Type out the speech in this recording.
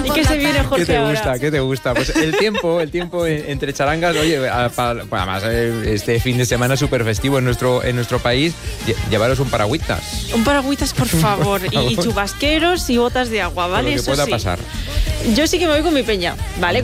¿Qué se viene, Jorge, ¿Qué te ahora? gusta? ¿Qué te gusta? Pues el tiempo entre charangas, oye, pues además este fin de semana súper festivo en nuestro país, llevaros un paragüitas. Un paragüitas, por favor. Por favor. Y chubasqueros y botas de agua, ¿vale? Lo que Eso pueda sí. pasar. Yo sí que me voy con mi peña, ¿vale?